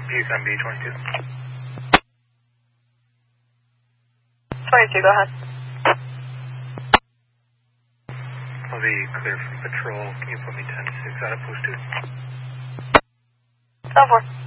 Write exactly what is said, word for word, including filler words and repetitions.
Buchan B twenty-two. twenty-two, go ahead. I'll be clear from patrol. Can you put me ten six out of post two? Go for it.